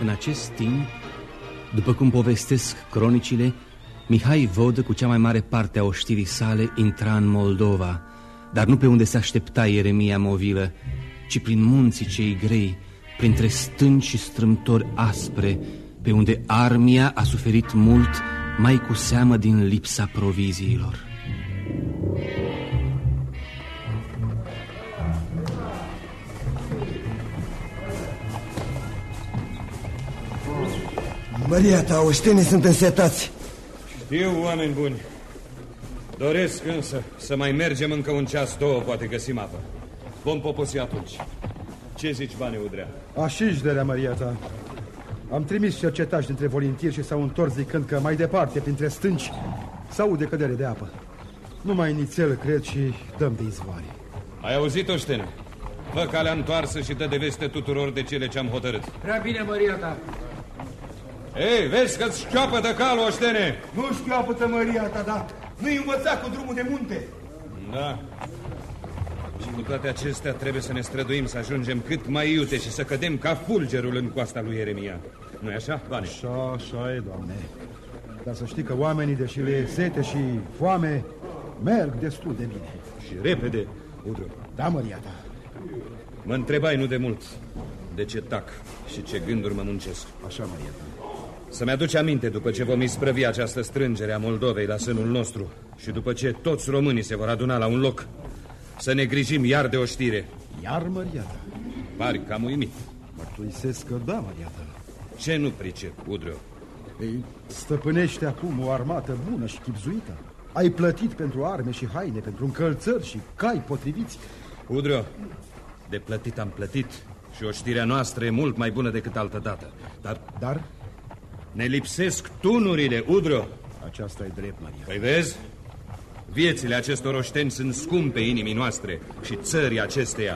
În acest timp, după cum povestesc cronicile, Mihai Vodă, cu cea mai mare parte a oștirii sale, intra în Moldova, dar nu pe unde se aștepta Ieremia Movilă, ci prin munții cei grei, printre stânci și strâmtori aspre, pe unde armia a suferit mult, mai cu seamă din lipsa proviziilor. Măria ta, oștenii sunt însetați. Știu, oameni buni. Doresc însă să mai mergem încă un ceas, două, poate găsim apă. Vom poposi atunci. Ce zici, Bane Udrea? Așișderea, Măria ta. Am trimis cercetași dintre voluntieri și s-au întors zicând că mai departe, printre stânci, s-aude cădere de apă. Numai nițel, cred, și dăm de izvoare. Ai auzit, oștene? Fă calea întoarsă și dă de veste tuturor de cele ce-am hotărât. Prea bine, Măria ta. Ei, vezi că-ți șchioapă de cal, oștene! Nu șchioapă-tă, Măria ta, da. Nu-i învățat cu drumul de munte. Da. Și cu toate acestea trebuie să ne străduim să ajungem cât mai iute și să cădem ca fulgerul în coasta lui Ieremia. Nu-i așa, Bane? Așa e, Doamne. Dar să știi că oamenii, deși le e sete și foame, merg destul de bine. Și repede, Udru. Da, Măria ta. Mă întrebai nu de mult de ce tac și ce gânduri mă muncesc. Așa, Măria ta. Să-mi aduce aminte după ce vom isprăvi această strângere a Moldovei la sânul nostru și după ce toți românii se vor aduna la un loc, să ne grijim iar de oștire. Iar, Măria ta? Pari cam uimit. Mărturisesc că da, Măria ta. Ce nu pricep, Udru? Ei, stăpânește acum o armată bună și chipzuită. Ai plătit pentru arme și haine, pentru încălțări și cai potriviți. Udru, de plătit am plătit și oștirea noastră e mult mai bună decât altă dată. Dar? Ne lipsesc tunurile, Udru. Aceasta e drept, Maria. Păi vezi? Viețile acestor oșteni sunt scumpe inimii noastre și țării acesteia.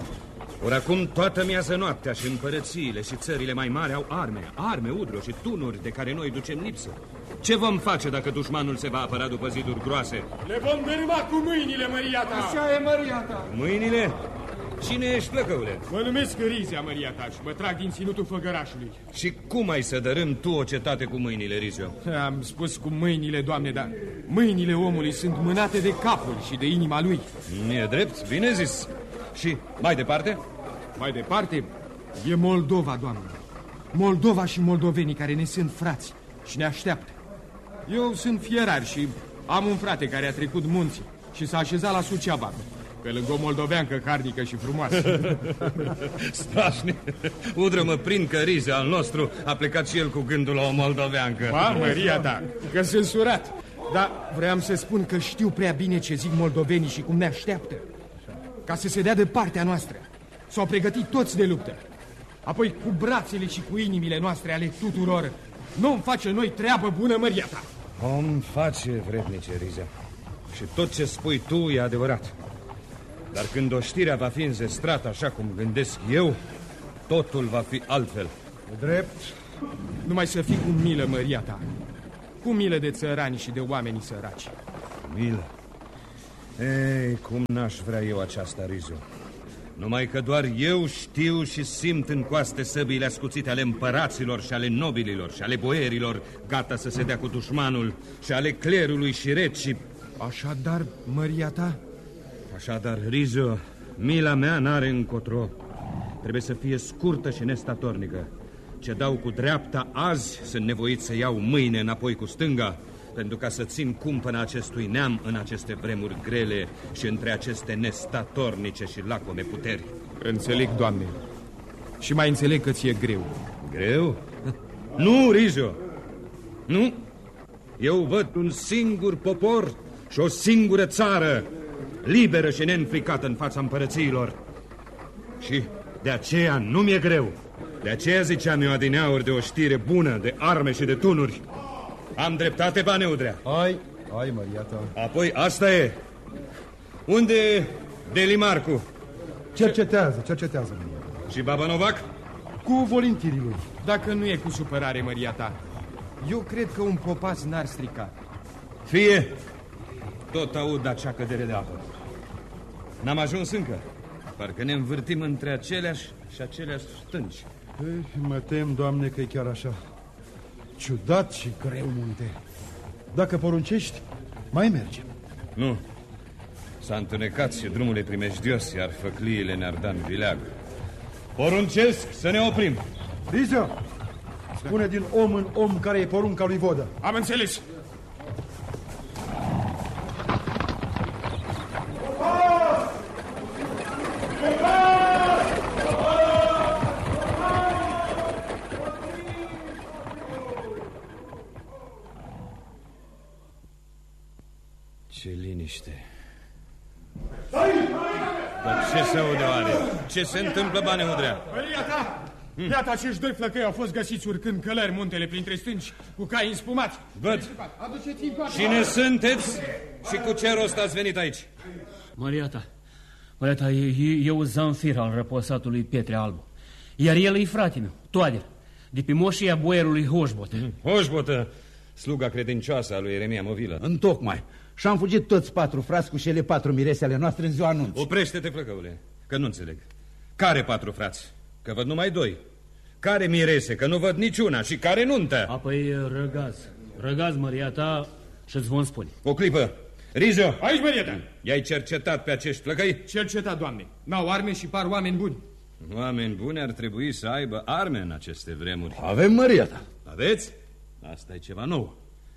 Ori acum toată miază noaptea și împărățiile și țările mai mari au arme, Udru, și tunuri de care noi ducem lipsă. Ce vom face dacă dușmanul se va apăra după ziduri groase? Le vom dărâma cu mâinile, Măria ta. Așa e, Măria ta. Mâinile? Cine ești, flăcăule? Mă numesc Rizia, Măria ta, și mă trag din ținutul făgărașului. Și cum ai să dărâm tu o cetate cu mâinile, Rizio? Am spus cu mâinile, Doamne, dar mâinile omului sunt mânate de capul și de inima lui. E drept, bine zis. Și mai departe? Mai departe e Moldova, Doamne. Moldova și moldovenii care ne sunt frați și ne așteaptă. Eu sunt fierar și am un frate care a trecut munții și s-a așezat la Suceava, pe lângă o moldoveancă carnică și frumoasă. Strașnic. Udră, mă prind că Rizia al nostru a plecat și el cu gândul la o moldoveancă. Ba, Măria ta, că sunt surat. Dar vreau să spun că știu prea bine ce zic moldovenii și cum ne așteaptă. Ca să se dea de partea noastră. S-au pregătit toți de luptă. Apoi cu brațele și cu inimile noastre ale tuturor nu-mi face noi treabă bună, Măria ta. Om face, vrednice, Rizia. Și tot ce spui tu e adevărat. Dar când oștirea va fi înzestrată așa cum gândesc eu, totul va fi altfel. E drept. Numai să fii cu milă, Măria ta. Cu milă de țărani și de oamenii săraci. Milă? Ei, cum n-aș vrea eu aceasta, Rizio. Numai că doar eu știu și simt în coaste săbiile ascuțite ale împăraților și ale nobililor și ale boierilor, gata să se dea cu dușmanul, și ale clerului și regi. Așadar, Măria ta? Așadar, Rizio, mila mea n-are încotro. Trebuie să fie scurtă și nestatornică. Ce dau cu dreapta azi, sunt nevoit să iau mâine înapoi cu stânga, pentru ca să țin cumpăna acestui neam în aceste vremuri grele și între aceste nestatornice și lacome puteri. Înțeleg, Doamne. Și mai înțeleg că ți-e greu. Greu? Nu, Rizio. Nu. Eu văd un singur popor și o singură țară, liberă și neînfricată în fața împărățiilor. Și de aceea nu mi-e greu. De aceea ziceam eu adineauri de o știre bună, de arme și de tunuri. Am dreptate, Bane Udrea? Ai, Măria ta. Apoi asta e. Unde e Delimarcu? Cercetează, Măria. Și Baba Novac? Cu voluntirii lui. Dacă nu e cu supărare, Măria ta, eu cred că un popas n-ar strica. Fie. Tot aud acea cădere de apă. N-am ajuns încă. Parcă ne învârtim între aceleași și aceleași stânci. Mă tem, Doamne, că e chiar așa. Ciudat și greu munte. Dacă poruncești, mai mergem. Nu. S-a întunecat și drumul e primejdios, iar făcliile ne-ar da în vileag. Poruncesc să ne oprim. Rizio, spune din om în om care e porunca lui Vodă. Am înțeles. Ce liniște. Dar ce se aude oare? Ce se întâmplă, Bane Udrea? Măria ta! Iată, acești doi flăcăi au fost găsiți urcând călări muntele printre stânci, cu cai înspumați. Văd. Cine sunteți și cu ce rost ați venit aici? Măria ta, eu Zanfir al răposatului Pietre Albu. Iar el e frate meu, Toader, de pe moșia boierului Hoșbotă. Hoșbotă, sluga credincioasă a lui Ieremia Movilă. Întocmai. Și-am fugit toți 4 frați cu cele 4 mirese ale noastre în ziua anunț. Oprește-te, flăcăule, că nu înțeleg. Care 4 frați? Că văd numai 2. Care mirese? Că nu văd niciuna. Și care nuntă? Apoi răgaz, Măria ta, și-ți vom spune. O clipă. Rizio! Aici, Măria ta! I-ai cercetat pe acești flăcăi? Cercetat, Doamne. N-au arme și par oameni buni. Oameni buni ar trebui să aibă arme în aceste vremuri. Avem, Măria ta. Aveți? Asta e ceva nou.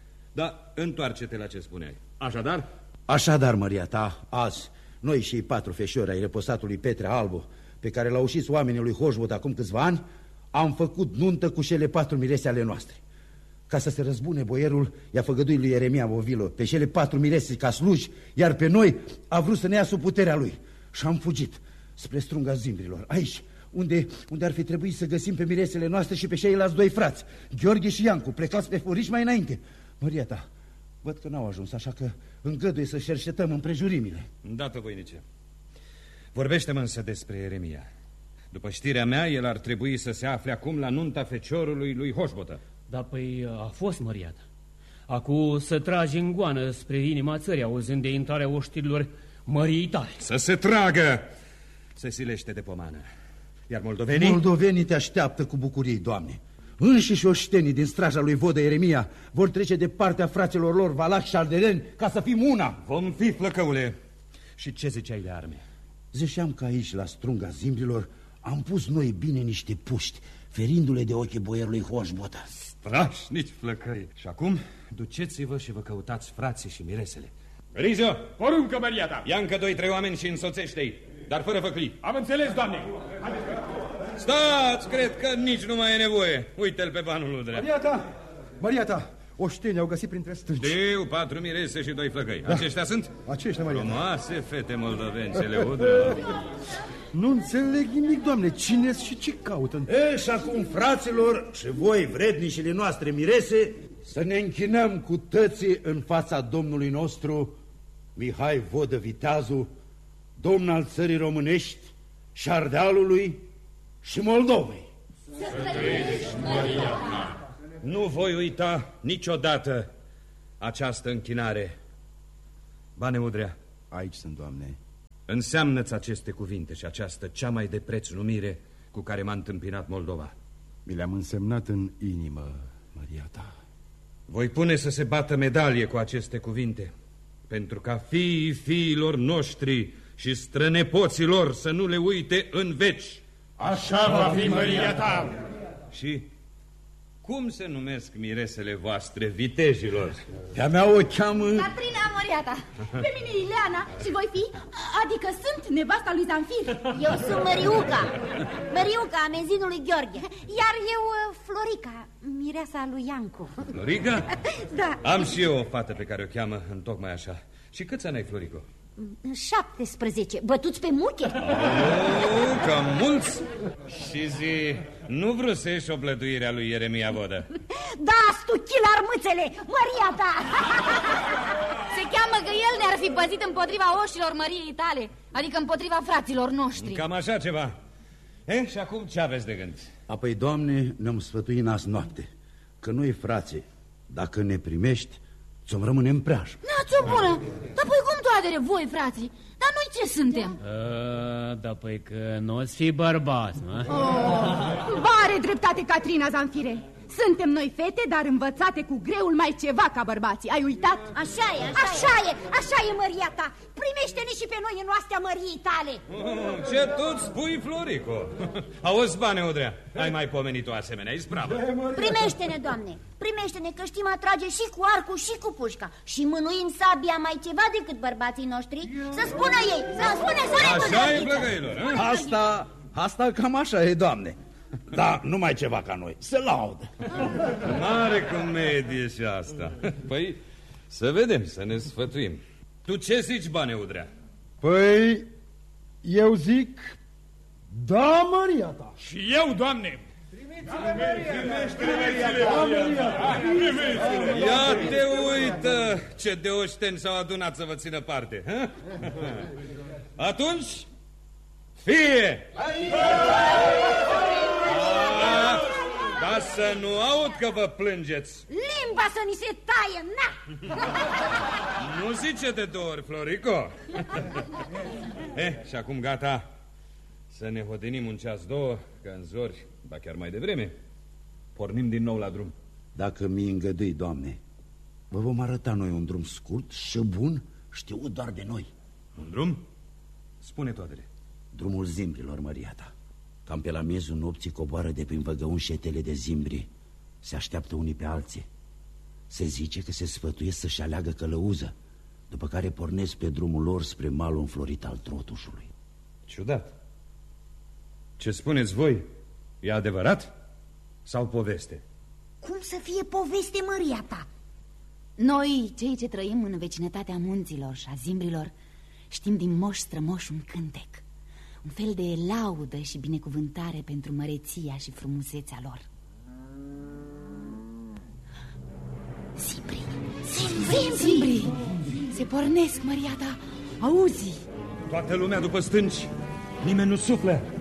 Dar întoarce-te la ce spuneai. Așadar? Așadar, Măria ta, azi, noi și 4 feșori ai reposatului Pietre Albu, pe care l-au ușit oamenii lui Hoșbot acum câțiva ani, am făcut nuntă cu cele 4 mirese ale noastre. Ca să se răzbune boierul, i-a făgăduit lui Ieremia Movilă pe cele 4 mirese ca sluji, iar pe noi a vrut să ne ia sub puterea lui. Și am fugit spre strunga Zimbrilor, aici, unde ar fi trebuit să găsim pe miresele noastre și pe ceilalți 2 frați, Gheorghe și Iancu, plecați pe furiș mai înainte. Măria ta, văd că n-au ajuns, așa că îngăduie să cercetăm împrejurimile. Îndată, voinice. Vorbește-mă însă despre Ieremia. După știrea mea, el ar trebui să se afle acum la nunta feciorului lui Hoșbotă. Da, păi a fost, Măria ta. Acu să trage în goană spre inima țării, auzind de intrarea oștirilor măriei tale. Să se tragă! Se silește de pomană. Iar moldovenii? Moldovenii te așteaptă cu bucurie, Doamne. Înșiși oștenii din straja lui Vodă Ieremia vor trece de partea fraților lor Valac și Ardeleni ca să fim una. Vom fi, flăcăule. Și ce ziceai de arme? Ziceam că aici, la strunga Zimbrilor, am pus noi bine niște puști, ferindu-le de ochii boierului Hoșbotă. Strașnici flăcăi. Și acum, duceți-vă și vă căutați frații și miresele. Rizio! Poruncă, Măria ta! Ia încă 2-3 oameni și însoțește-i, dar fără făclii. Am înțeles, Doamne! Stați, cred că nici nu mai e nevoie. Uite-l pe banul Udrea. Maria ta, oștenii au găsit printre stânci. Știu, 4 mirese și 2 flăcăi. Da. Aceștia sunt? Aceștia, Maria ta. Frumoase fete moldovencele, Udrea. Nu înțeleg nimic, Doamne, cine și ce caută? Și acum, fraților, și voi, vrednișile noastre mirese, să ne închinăm cu tății în fața Domnului nostru, Mihai Vodă Viteazu, domn al țării românești și Ardealului și Moldovei. Nu voi uita niciodată această închinare. Bane Udrea. Aici sunt, Doamne. Înseamnă-ți aceste cuvinte și această cea mai de preț numire cu care m-a întâmpinat Moldova. Mi le-am însemnat în inimă, Maria ta. Voi pune să se bată medalie cu aceste cuvinte, pentru ca fiilor noștri și strănepoților să nu le uite în veci. Așa va fi, Măria ta! Și cum se numesc miresele voastre, vitejilor? Pe-a mea o cheamă... Catrina Măriata, pe mine Ileana și voi fi, adică sunt nevasta lui Zanfir. Eu sunt Măriuca, amenzinului Gheorghe. Iar eu, Florica, mireasa lui Iancu. Florica? Da. Am și eu o fată pe care o cheamă întocmai așa. Și câți ani ai, Florico? 17, bătuți pe muche. Cam mulți. Și zi, nu vrusești oblăduirea lui Ieremia Vodă? Da, stuchila armâțele, Măria ta. Se cheamă că el ne-ar fi păzit împotriva oștilor măriei tale, adică împotriva fraților noștri. Cam așa ceva. Și acum ce aveți de gând? Apoi, Doamne, ne-am sfătuit azi noapte că noi, frații, dacă ne primești, ți-o rămâne în preajmă. N-ați-o bună, dar păi cum toate voi, frații? Dar noi ce suntem? Da, păi că nu-ți fi bărbați, mă? Bare Are dreptate Catrina Zanfire. Suntem noi fete, dar învățate cu greul mai ceva ca bărbații. Ai uitat? Așa e, măria ta. Primește-ne și pe noi în oastea măriei tale. Ce tot spui, Florico? Auzi, Bane Udrea, ai mai pomenit o asemenea ispravă. Primește-ne, Doamne. Primește-ne că știm atrage și cu arcul și cu pușca. Și mânuim sabia mai ceva decât bărbații noștri. Să spună ei, să spune. Așa e, plăgăilor. Asta cam așa e, Doamne. Da, numai ceva ca noi, se laudă. Mare comedie și asta. Păi, să vedem, să ne sfătuim. Tu ce zici, Bane Udrea? Păi, eu zic, da, măria ta. Și eu, Doamne. Ia te uită ce de oșteni s-au adunat să vă țină parte. Atunci, fie! Ca să nu aud că vă plângeți. Limba să ni se taie, na! Nu zice de 2 ori, Florico. Și acum gata. Să ne hodinim un ceas, 2, că în zori, ba chiar mai devreme, pornim din nou la drum. Dacă mi îngădui, Doamne, vă vom arăta noi un drum scurt și bun, știut doar de noi. Un drum? Spune toatele. Drumul zimbrilor, măria ta. Cam pe la miezul nopții coboară de prin văgăun șetele de zimbri. Se așteaptă unii pe alții. Se zice că se sfătuiesc să-și aleagă călăuză, după care pornesc pe drumul lor spre malul înflorit al Trotușului. Ciudat. Ce spuneți voi? E adevărat? Sau poveste? Cum să fie poveste, măria ta? Noi, cei ce trăim în vecinătatea munților și a zimbrilor, știm din moși strămoși un cântec, un fel de laudă și binecuvântare pentru măreția și frumusețea lor. Zimbrii! Se pornesc, măria ta, auzi? Toată lumea după stânci. Nimeni nu suflă.